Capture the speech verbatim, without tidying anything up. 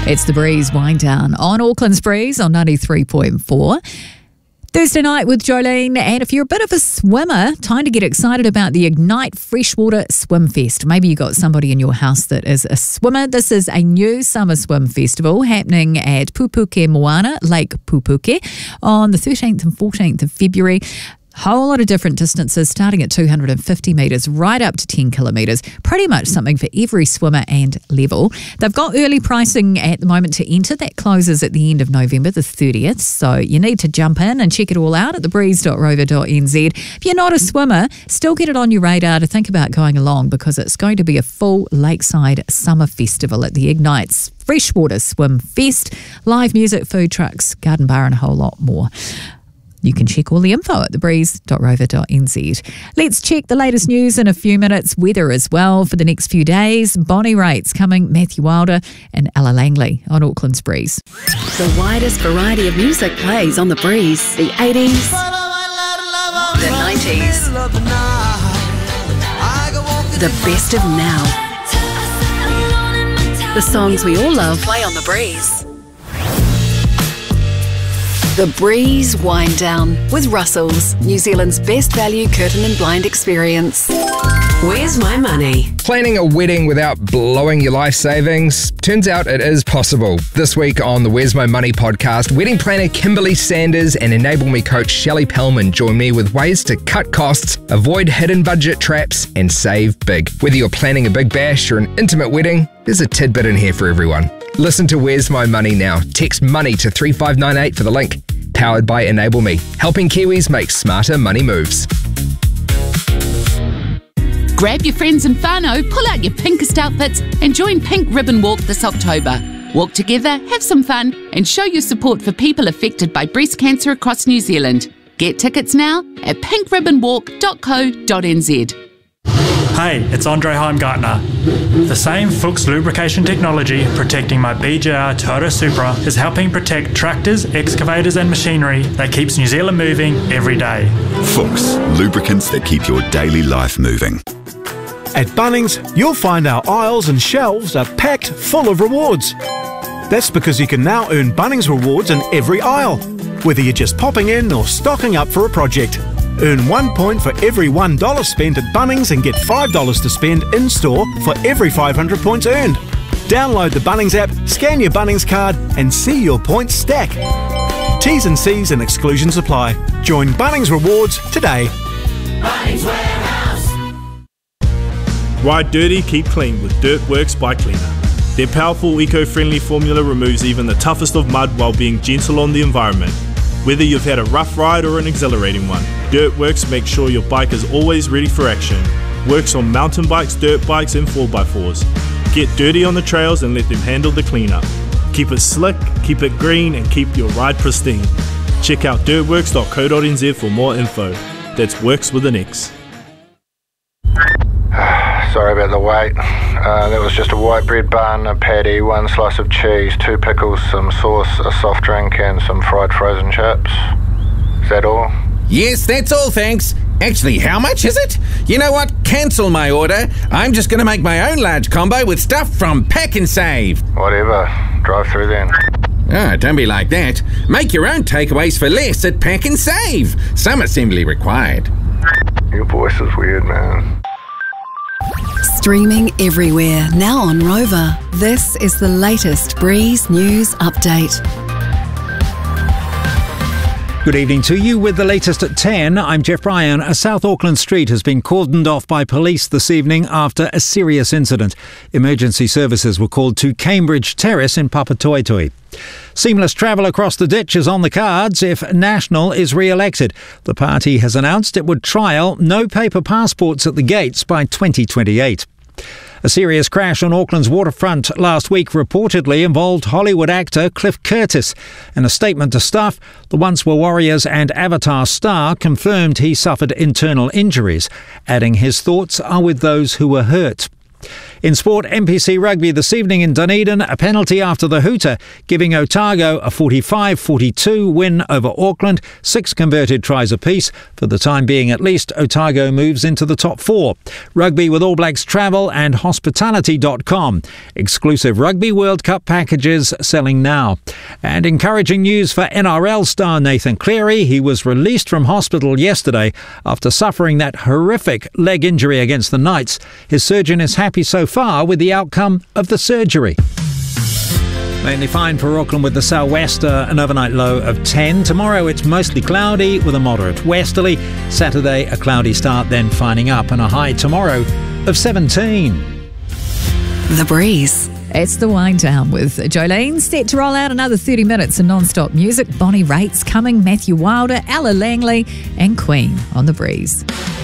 It's the Breeze Wind Down on Auckland's Breeze on ninety-three point four. Thursday night with Jolene, and if you're a bit of a swimmer, time to get excited about the Ignite Freshwater Swim Fest. Maybe you got somebody in your house that is a swimmer. This is a new summer swim festival happening at Pupuke Moana, Lake Pupuke, on the thirteenth and fourteenth of February. Whole lot of different distances starting at two hundred fifty metres right up to ten kilometres. Pretty much something for every swimmer and level. They've got early pricing at the moment to enter. That closes at the end of November the thirtieth. So you need to jump in and check it all out at the breeze dot rover dot n z. If you're not a swimmer, still get it on your radar to think about going along, because it's going to be a full lakeside summer festival at the Ignites Freshwater Swim Fest. Live music, food trucks, garden bar and a whole lot more. You can check all the info at the breeze dot rover dot n z. Let's check the latest news in a few minutes. Weather as well for the next few days. Bonnie Raitt's coming, Matthew Wilder and Ella Langley on Auckland's Breeze. The widest variety of music plays on the Breeze. The eighties, the nineties, the best of now. The songs we all love play on the Breeze. The Breeze Wind Down with Russell's, New Zealand's best value curtain and blind experience. Where's my money? Planning a wedding without blowing your life savings? Turns out it is possible. This week on the Where's My Money podcast, wedding planner Kimberly Sanders and Enable Me coach Shelley Pellman join me with ways to cut costs, avoid hidden budget traps, and save big. Whether you're planning a big bash or an intimate wedding, there's a tidbit in here for everyone. Listen to Where's My Money now. Text MONEY to three five nine eight for the link. Powered by Enable Me, helping Kiwis make smarter money moves. Grab your friends and whānau, pull out your pinkest outfits and join Pink Ribbon Walk this October. Walk together, have some fun and show your support for people affected by breast cancer across New Zealand. Get tickets now at pink ribbon walk dot co dot n z. Hey, it's Andre Heimgartner. The same Fuchs lubrication technology protecting my B J R Toyota Supra is helping protect tractors, excavators and machinery that keeps New Zealand moving every day. Fuchs, lubricants that keep your daily life moving. At Bunnings, you'll find our aisles and shelves are packed full of rewards. That's because you can now earn Bunnings rewards in every aisle, whether you're just popping in or stocking up for a project. Earn one point for every one dollar spent at Bunnings and get five dollars to spend in-store for every five hundred points earned. Download the Bunnings app, scan your Bunnings card and see your points stack. T's and C's and exclusions apply. Join Bunnings Rewards today. Bunnings Warehouse. Ride dirty, keep clean with Dirt Works Bike Cleaner. Their powerful eco-friendly formula removes even the toughest of mud while being gentle on the environment. Whether you've had a rough ride or an exhilarating one, Dirt Works makes sure your bike is always ready for action. Works on mountain bikes, dirt bikes and four by fours. Get dirty on the trails and let them handle the cleanup. Keep it slick, keep it green and keep your ride pristine. Check out dirt works dot co dot n z for more info. That's Works with an X. Sorry about the wait. Uh, that was just a white bread bun, a patty, one slice of cheese, two pickles, some sauce, a soft drink and some fried frozen chips. Is that all? Yes, that's all, thanks. Actually, how much is it? You know what? Cancel my order. I'm just going to make my own large combo with stuff from Pack and Save. Whatever. Drive through then. Ah, don't be like that. Make your own takeaways for less at Pack and Save. Some assembly required. Your voice is weird, man. Streaming everywhere, now on Rover. This is the latest Breeze News Update. Good evening to you with the latest at ten. I'm Jeff Bryan. A South Auckland street has been cordoned off by police this evening after a serious incident. Emergency services were called to Cambridge Terrace in Papatoetoe. Seamless travel across the ditch is on the cards if National is re-elected. The party has announced it would trial no paper passports at the gates by twenty twenty-eight. A serious crash on Auckland's waterfront last week reportedly involved Hollywood actor Cliff Curtis. In a statement to staff, the Once Were Warriors and Avatar star confirmed he suffered internal injuries, adding his thoughts are with those who were hurt. In sport, N P C Rugby this evening in Dunedin, a penalty after the hooter, giving Otago a forty-five forty-two win over Auckland, six converted tries apiece. For the time being at least, Otago moves into the top four. Rugby with All Blacks Travel and Hospitality dot com. Exclusive Rugby World Cup packages selling now. And encouraging news for N R L star Nathan Cleary. He was released from hospital yesterday after suffering that horrific leg injury against the Knights. His surgeon is happy so far with the outcome of the surgery. Mainly fine for Auckland with the sou'wester, an overnight low of ten. Tomorrow it's mostly cloudy with a moderate westerly. Saturday a cloudy start, then fining up, and a high tomorrow of seventeen. The Breeze. It's the wind down with Jolene, set to roll out another thirty minutes of non-stop music. Bonnie Raitt's coming, Matthew Wilder, Ella Langley and Queen on The Breeze.